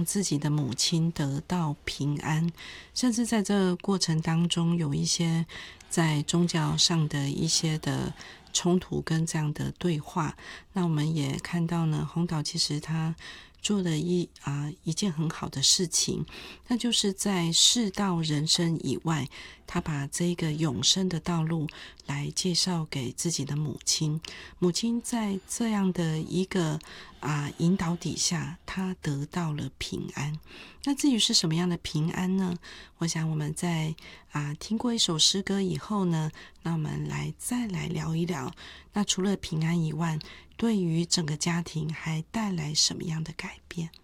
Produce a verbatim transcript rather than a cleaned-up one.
让自己的母亲得到平安，甚至在这个过程当中有一些在宗教上的一些的冲突跟这样的对话。那我们也看到呢，洪导其实他做了一啊、呃、一件很好的事情，那就是在世道人生以外，他把这个永生的道路来介绍给自己的母亲。母亲在这样的一个啊、呃、引导底下，她得到了平安。那至于是什么样的平安呢？我想我们在啊、呃、听过一首诗歌以后呢，那我们来再来聊一聊，那除了平安以外，对于整个家庭还带来什么样的改变？